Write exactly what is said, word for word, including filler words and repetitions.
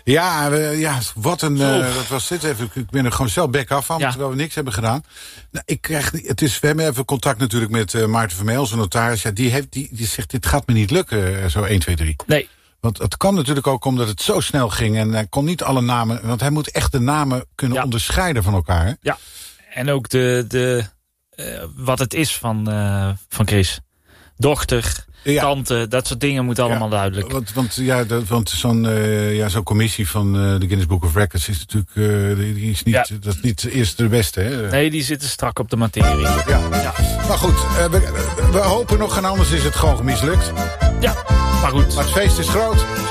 Ja, we, ja wat een... Uh, dat was dit even. Ik ben er gewoon zelf bek af van, ja. terwijl we niks hebben gedaan. Nou, ik krijg, het is, we hebben even contact natuurlijk met uh, Maarten Vermeel, onze notaris. Ja, die, heeft, die, die zegt, dit gaat me niet lukken, uh, zo één, twee, drie. Nee. Want het kwam natuurlijk ook omdat het zo snel ging. En hij kon niet alle namen... Want hij moet echt de namen kunnen ja. onderscheiden van elkaar. Hè? Ja, en ook de, de, uh, wat het is van, uh, van Chris. Dochter, ja. tante, dat soort dingen moet allemaal ja, duidelijk. Want, want, ja, dat, want zo'n uh, ja, zo'n commissie van uh, de Guinness Book of Records is natuurlijk uh, die is niet, ja. dat is niet eerst de beste. Hè? Nee, die zitten strak op de materie. Ja. Ja. Maar goed, uh, we, we hopen nog en anders is het gewoon mislukt. Ja, maar goed. Maar het feest is groot.